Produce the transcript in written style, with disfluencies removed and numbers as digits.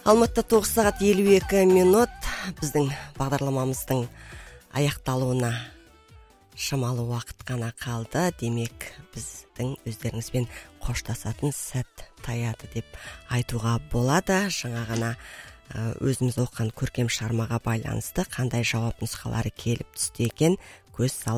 Алматыда 9 сағат 52 минут. Біздің бағдарламамыздың аяқталуына шамалы уақыт қана қалды. Демек, біздің өздеріңізбен қоштасатын сәт таяды деп айтуға болады. Жаңа ғана өзіміз оқыған көркем шығармаға байланысты қандай жауап нұсқалары келіп түсті екен көз салып